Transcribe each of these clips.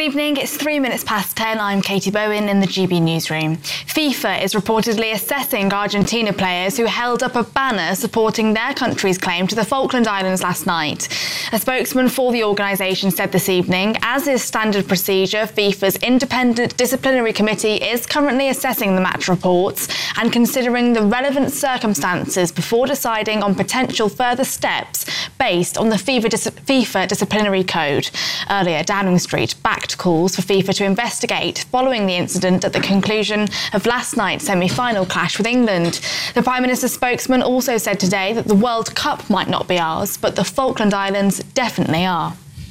evening, it's 3 minutes past 10. I'm Katie Bowen in the GB newsroom. FIFA is reportedly assessing Argentina players who held up a banner supporting their country's claim to the Falkland Islands last night. A spokesman for the organisation said this evening, as is standard procedure, FIFA's independent disciplinary committee is currently assessing the match reports and considering the relevant circumstances before deciding on potential further steps based on the FIFA disciplinary code. Earlier, Downing Street backed calls for FIFA to investigate following the incident at the conclusion of last night's semi-final clash with England. The Prime Minister's spokesman also said today that the World Cup might not be ours, but the Falkland Islands definitely are.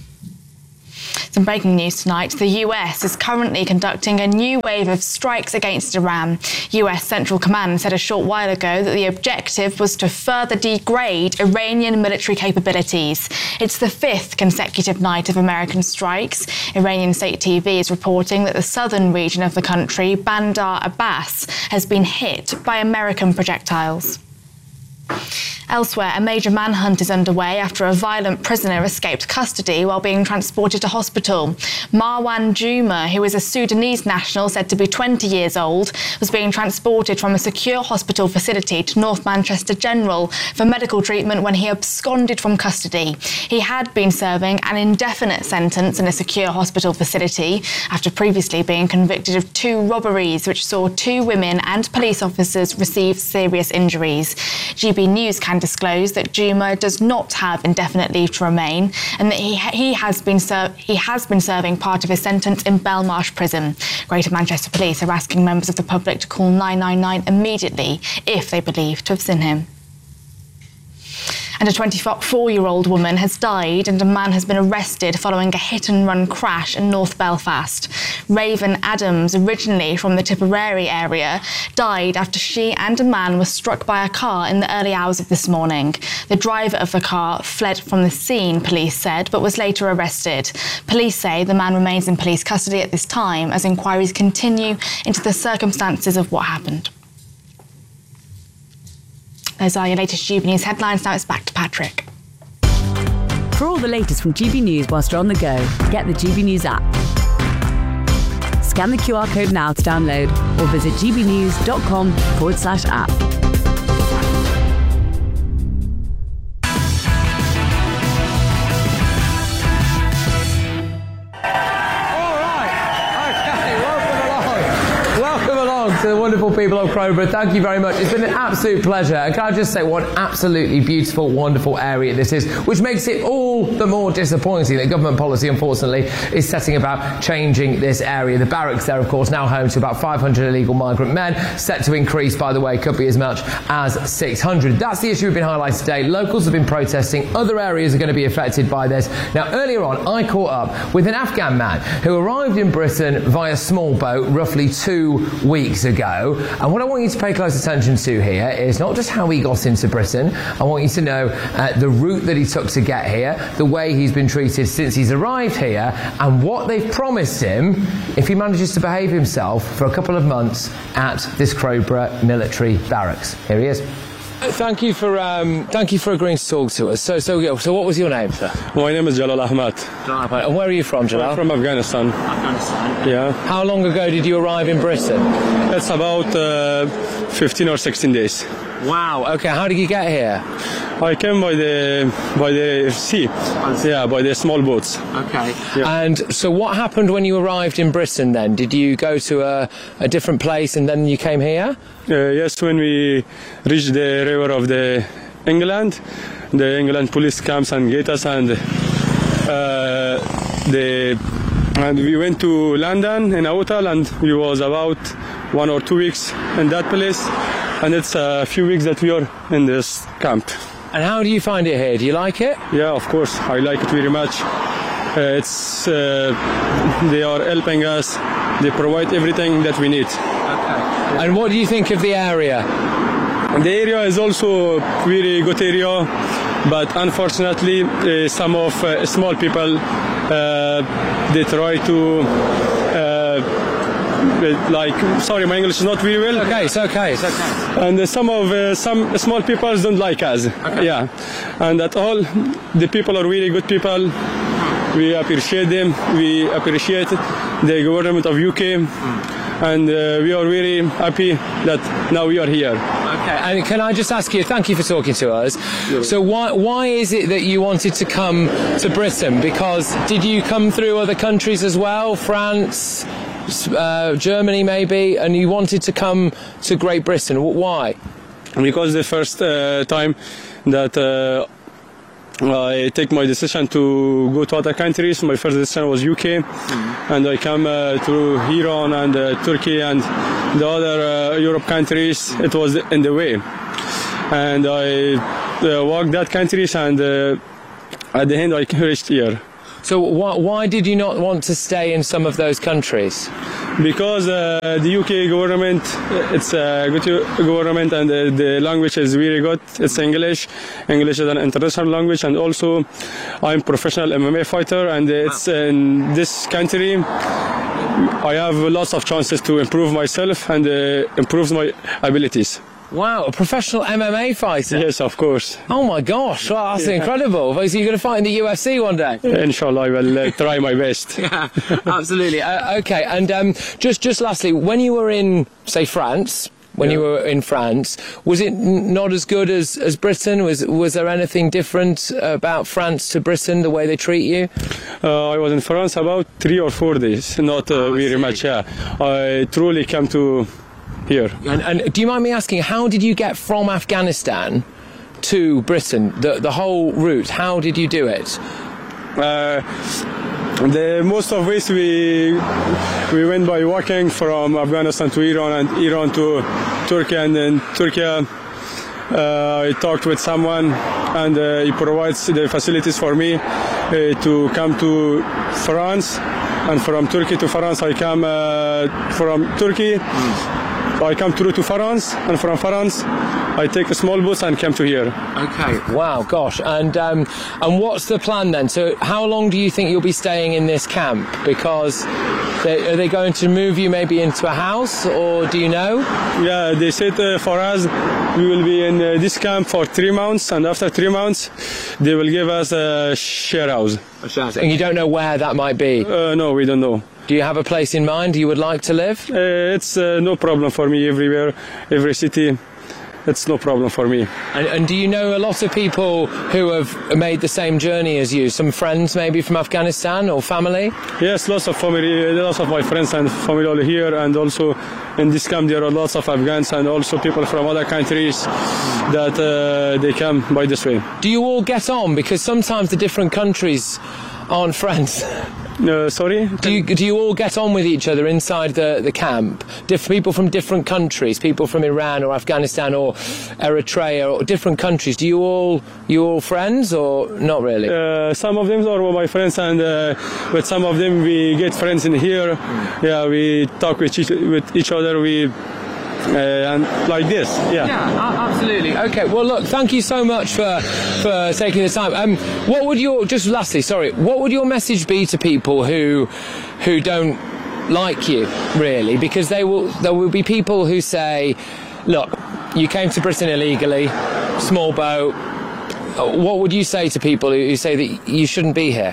Some breaking news tonight. The US is currently conducting a new wave of strikes against Iran. US Central Command said a short while ago that the objective was to further degrade Iranian military capabilities. It's the fifth consecutive night of American strikes. Iranian state TV is reporting that the southern region of the country, Bandar Abbas, has been hit by American projectiles. Elsewhere, a major manhunt is underway after a violent prisoner escaped custody while being transported to hospital. Marwan Juma, who is a Sudanese national said to be 20 years old, was being transported from a secure hospital facility to North Manchester General for medical treatment when he absconded from custody. He had been serving an indefinite sentence in a secure hospital facility after previously being convicted of 2 robberies which saw 2 women and police officers receive serious injuries. GB News can disclose that Juma does not have indefinite leave to remain and that he has been serving part of his sentence in Belmarsh Prison. Greater Manchester Police are asking members of the public to call 999 immediately if they believe to have seen him. And a 24-year-old woman has died and a man has been arrested following a hit-and-run crash in North Belfast. Raven Adams, originally from the Tipperary area, died after she and a man were struck by a car in the early hours of this morning. The driver of the car fled from the scene, police said, but was later arrested. Police say the man remains in police custody at this time as inquiries continue into the circumstances of what happened. Those are your latest GB News headlines. Now it's back to Patrick. For all the latest from GB News whilst you're on the go, get the GB News app. Scan the QR code now to download or visit gbnews.com/app. To the wonderful people of Crowborough, thank you very much. It's been an absolute pleasure. And can I just say what an absolutely beautiful, wonderful area this is, which makes it all the more disappointing that government policy, unfortunately, is setting about changing this area. The barracks there, of course, now home to about 500 illegal migrant men, set to increase, by the way, could be as much as 600. That's the issue we've been highlighting today. Locals have been protesting. Other areas are going to be affected by this. Now, earlier on, I caught up with an Afghan man who arrived in Britain via small boat roughly 2 weeks ago, and what I want you to pay close attention to here is not just how he got into Britain. I want you to know the route that he took to get here, the way he's been treated since he's arrived here, and what they've promised him if he manages to behave himself for a couple of months at this Crowborough military barracks. Here he is. Thank you for agreeing to talk to us. So what was your name, sir? My name is Jalal Ahmad. And where are you from, Jalal? I'm from Afghanistan. Yeah. How long ago did you arrive in Britain? It's about 15 or 16 days. Wow. Okay. How did you get here? I came by the sea. Yeah, by the small boats. Okay. Yeah. And so what happened when you arrived in Britain then? Did you go to a different place and then you came here? Yes, when we reached the river of the England police comes and get us, and we went to London in a hotel, and we was about 1 or 2 weeks in that place, and it's a few weeks that we are in this camp. And how do you find it here? Do you like it? Yeah, of course, I like it very much. They are helping us. They provide everything that we need. Okay. And what do you think of the area? The area is also a very good area, but unfortunately, some of small people they try to sorry, my English is not very well. Okay, it's okay. And some small people don't like us. Okay. Yeah, and at all, the people are really good people. we appreciate them. We appreciate the government of UK, and we are very happy that now we are here. Okay, and can I just ask you, thank you for talking to us. So why is it that you wanted to come to Britain? Because did you come through other countries as well, France, Germany maybe, and you wanted to come to Great Britain? Why? Because the first time that I take my decision to go to other countries, my first decision was UK, and I come to Iran and Turkey and the other Europe countries. It was in the way, and I walked that countries, and at the end I reached here. So why did you not want to stay in some of those countries? Because the UK government, it's a good government, and the language is very good. It's English. English is an international language, and also I'm a professional MMA fighter, and it's in this country I have lots of chances to improve myself and improve my abilities. Wow, a professional MMA fighter? Yes, of course. Oh my gosh, wow, that's incredible. So you're going to fight in the UFC one day? Inshallah, I will try my best. Yeah, absolutely. Okay, and just lastly, when you were in, say, France, was it not as good as Britain? Was there anything different about France to Britain, the way they treat you? I was in France about 3 or 4 days, not very much. Yeah, I truly came to here. And do you mind me asking, how did you get from Afghanistan to Britain, the whole route? How did you do it? The most of ways we went by walking from Afghanistan to Iran, and Iran to Turkey, and then Turkey I talked with someone, and he provides the facilities for me to come to France, and from Turkey to France I come from Turkey. I come through to France, and from France I take a small bus and come to here. Okay. Wow, gosh. And what's the plan then? So how long do you think you'll be staying in this camp? Because are they going to move you maybe into a house, or do you know? Yeah, they said for us we will be in this camp for 3 months, and after 3 months they will give us a share house. And you don't know where that might be? No, we don't know. Do you have a place in mind you would like to live? It's no problem for me everywhere, every city. It's no problem for me. And do you know a lot of people who have made the same journey as you? Some friends maybe from Afghanistan or family? Yes, lots of family, lots of my friends and family all here, and also in this camp there are lots of Afghans and also people from other countries that they come by this way. Do you all get on? Because sometimes the different countries aren't friends. Sorry? Do you all get on with each other inside the camp? People from different countries, people from Iran or Afghanistan or Eritrea or different countries. You all friends or not really? Some of them are my friends, and with some of them we get friends in here. Yeah, we talk with each other. And like this, yeah. Yeah, absolutely. Okay, well, look, thank you so much for taking the time. What would your message be to people who don't like you, really? Because there will be people who say, look, you came to Britain illegally, small boat. What would you say to people who say that you shouldn't be here?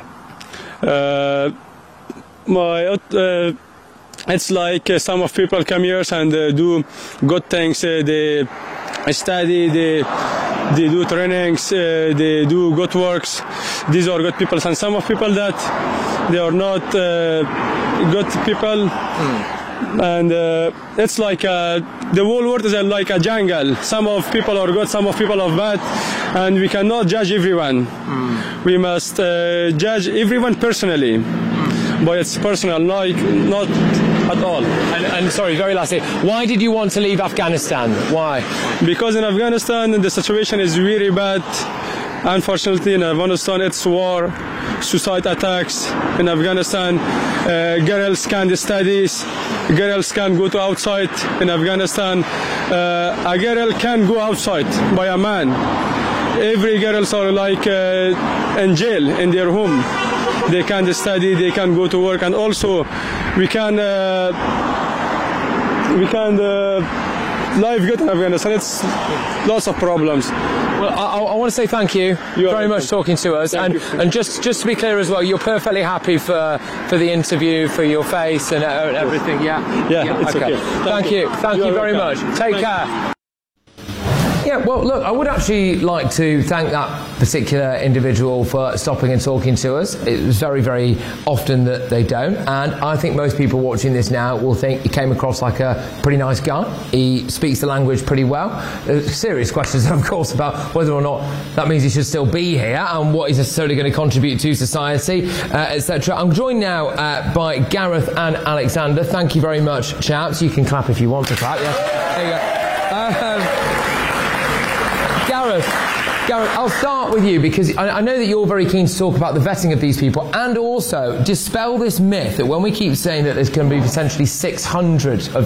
It's like some of people come here and do good things. They study, they do trainings, they do good works. These are good people, and some of people that they are not good people. And it's like the whole world is like a jungle. Some of people are good, some of people are bad, and we cannot judge everyone. We must judge everyone personally. But it's personal, not at all. And sorry, very lastly, why did you want to leave Afghanistan? Why? Because in Afghanistan the situation is very bad. Unfortunately, in Afghanistan it's war, suicide attacks. In Afghanistan, girls can't study, girls can't go to outside. In Afghanistan, a girl can go outside by a man. Every girls are like in jail in their home. They can't study, they can't go to work, and also we can life good in Afghanistan. It's lots of problems. Well, I want to say thank you very much talking to us, and just to be clear as well, you're perfectly happy for the interview, for your face and everything. Yeah, it's okay. Thank you very much. Take care. Yeah, well, look, I would actually like to thank that particular individual for stopping and talking to us. It was very, very often that they don't, and I think most people watching this now will think he came across like a pretty nice guy. He speaks the language pretty well. There's serious questions, of course, about whether or not that means he should still be here and what he's necessarily going to contribute to society, etc. I'm joined now by Gareth and Alexander. Thank you very much, chaps. You can clap if you want to clap. Yeah, there you go. Gareth, I'll start with you because I know that you're very keen to talk about the vetting of these people and also dispel this myth that when we keep saying that there's going to be potentially 600 of